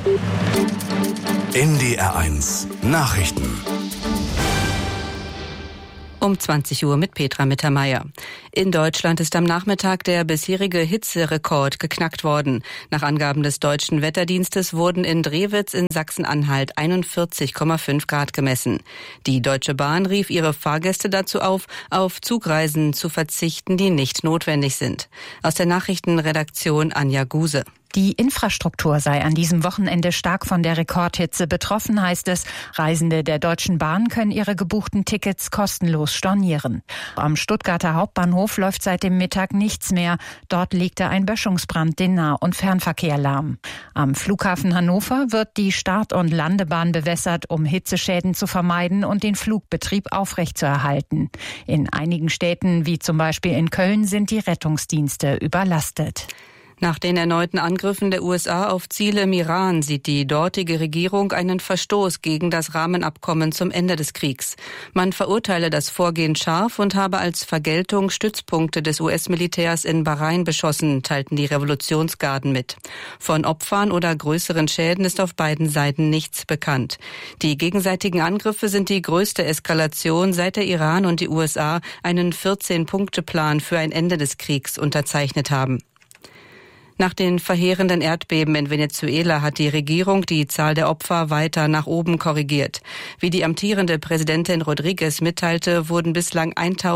NDR1 Nachrichten. Um 20 Uhr mit Petra Mittermeier. In Deutschland ist am Nachmittag der bisherige Hitzerekord geknackt worden. Nach Angaben des Deutschen Wetterdienstes wurden in Drewitz in Sachsen-Anhalt 41,5 Grad gemessen. Die Deutsche Bahn rief ihre Fahrgäste dazu auf Zugreisen zu verzichten, die nicht notwendig sind. Aus der Nachrichtenredaktion Anja Guse. Die Infrastruktur sei an diesem Wochenende stark von der Rekordhitze betroffen, heißt es. Reisende der Deutschen Bahn können ihre gebuchten Tickets kostenlos stornieren. Am Stuttgarter Hauptbahnhof läuft seit dem Mittag nichts mehr. Dort legte ein Böschungsbrand den Nah- und Fernverkehr lahm. Am Flughafen Hannover wird die Start- und Landebahn bewässert, um Hitzeschäden zu vermeiden und den Flugbetrieb aufrechtzuerhalten. In einigen Städten, wie zum Beispiel in Köln, sind die Rettungsdienste überlastet. Nach den erneuten Angriffen der USA auf Ziele im Iran sieht die dortige Regierung einen Verstoß gegen das Rahmenabkommen zum Ende des Kriegs. Man verurteile das Vorgehen scharf und habe als Vergeltung Stützpunkte des US-Militärs in Bahrain beschossen, teilten die Revolutionsgarden mit. Von Opfern oder größeren Schäden ist auf beiden Seiten nichts bekannt. Die gegenseitigen Angriffe sind die größte Eskalation, seit der Iran und die USA einen 14-Punkte-Plan für ein Ende des Kriegs unterzeichnet haben. Nach den verheerenden Erdbeben in Venezuela hat die Regierung die Zahl der Opfer weiter nach oben korrigiert. Wie die amtierende Präsidentin Rodriguez mitteilte, wurden bislang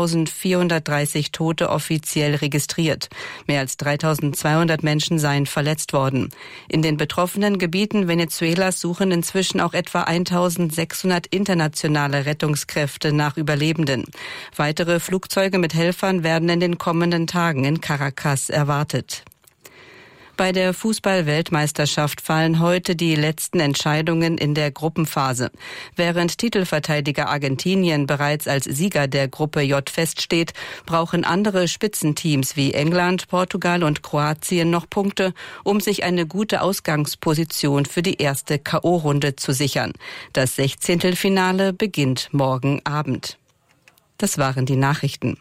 1.430 Tote offiziell registriert. Mehr als 3.200 Menschen seien verletzt worden. In den betroffenen Gebieten Venezuelas suchen inzwischen auch etwa 1.600 internationale Rettungskräfte nach Überlebenden. Weitere Flugzeuge mit Helfern werden in den kommenden Tagen in Caracas erwartet. Bei der Fußball-Weltmeisterschaft fallen heute die letzten Entscheidungen in der Gruppenphase. Während Titelverteidiger Argentinien bereits als Sieger der Gruppe J feststeht, brauchen andere Spitzenteams wie England, Portugal und Kroatien noch Punkte, um sich eine gute Ausgangsposition für die erste K.O.-Runde zu sichern. Das 16. beginnt morgen Abend. Das waren die Nachrichten.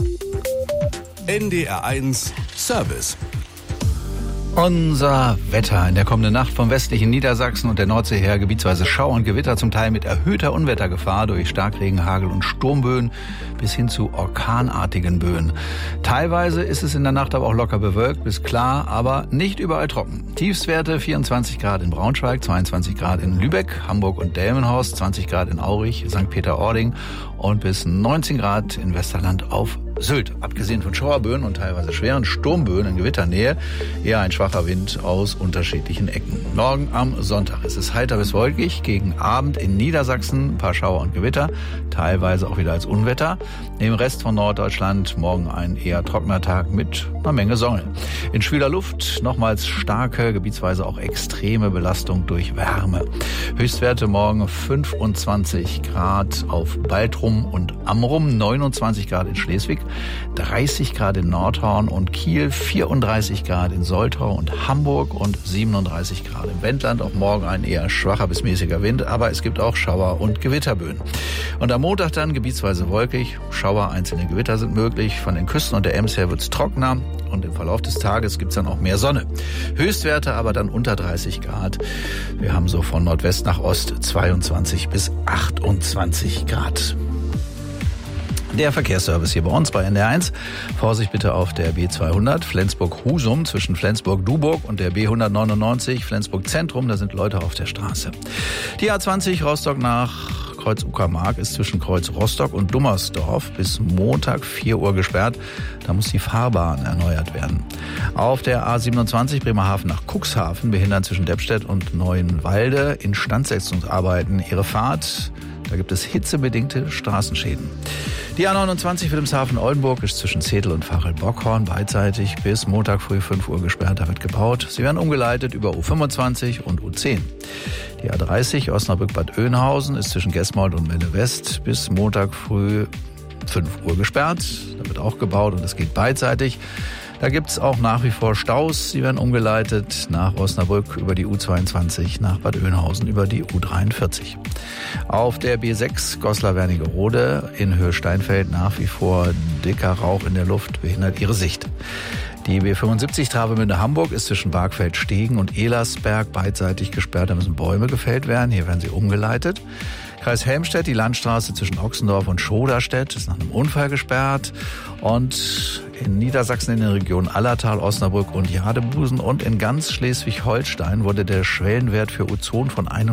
NDR1 Service. Unser Wetter in der kommenden Nacht vom westlichen Niedersachsen und der Nordsee her gebietsweise Schauer und Gewitter, zum Teil mit erhöhter Unwettergefahr durch Starkregen, Hagel und Sturmböen bis hin zu orkanartigen Böen. Teilweise ist es in der Nacht aber auch locker bewölkt bis klar, aber nicht überall trocken. Tiefstwerte 24 Grad in Braunschweig, 22 Grad in Lübeck, Hamburg und Delmenhorst, 20 Grad in Aurich, St. Peter-Ording und bis 19 Grad in Westerland auf Sylt. Abgesehen von Schauerböen und teilweise schweren Sturmböen in Gewitternähe, eher ein schwacher Wind aus unterschiedlichen Ecken. Morgen am Sonntag ist es heiter bis wolkig, gegen Abend in Niedersachsen ein paar Schauer und Gewitter, teilweise auch wieder als Unwetter. Im Rest von Norddeutschland morgen ein eher trockener Tag mit einer Menge Sonne. In schwüler Luft nochmals starke, gebietsweise auch extreme Belastung durch Wärme. Höchstwerte morgen 25 Grad auf Baltrum und Amrum, 29 Grad in Schleswig, 30 Grad in Nordhorn und Kiel, 34 Grad in Soltau und Hamburg und 37 Grad im Wendland. Auch morgen ein eher schwacher bis mäßiger Wind, aber es gibt auch Schauer- und Gewitterböen. Und am Montag dann gebietsweise wolkig, Schauer, einzelne Gewitter sind möglich. Von den Küsten und der Ems her wird es trockener und im Verlauf des Tages gibt es dann auch mehr Sonne. Höchstwerte aber dann unter 30 Grad. Wir haben so von Nordwest nach Ost 22 bis 28 Grad. Der Verkehrsservice hier bei uns bei NDR1. Vorsicht bitte auf der B200 Flensburg-Husum zwischen Flensburg-Duburg und der B199 Flensburg-Zentrum. Da sind Leute auf der Straße. Die A20 Rostock nach Kreuz-Uckermark ist zwischen Kreuz Rostock und Dummersdorf bis Montag 4 Uhr gesperrt. Da muss die Fahrbahn erneuert werden. Auf der A27 Bremerhaven nach Cuxhaven behindern zwischen Deppstedt und Neuenwalde Instandsetzungsarbeiten ihre Fahrt. Da gibt es hitzebedingte Straßenschäden. Die A29 Wilhelmshaven-Oldenburg ist zwischen Zetel und Vachelbockhorn beidseitig bis Montag früh 5 Uhr gesperrt. Da wird gebaut. Sie werden umgeleitet über U25 und U10. Die A30 Osnabrück-Bad Oeynhausen ist zwischen Gesmold und Melle West bis Montag früh 5 Uhr gesperrt. Da wird auch gebaut und es geht beidseitig. Da gibt's auch nach wie vor Staus. Sie werden umgeleitet nach Osnabrück über die U22, nach Bad Oeynhausen über die U43. Auf der B6 Goslar-Wernigerode in Höhe Steinfeld nach wie vor dicker Rauch in der Luft behindert ihre Sicht. Die B75 Travemünde-Hamburg ist zwischen Bargfeld-Stegen und Elersberg beidseitig gesperrt. Da müssen Bäume gefällt werden. Hier werden sie umgeleitet. Kreis Helmstedt, die Landstraße zwischen Ochsendorf und Schoderstedt ist nach einem Unfall gesperrt. Und in Niedersachsen in den Regionen Allertal, Osnabrück und Jadebusen und in ganz Schleswig-Holstein wurde der Schwellenwert für Ozon von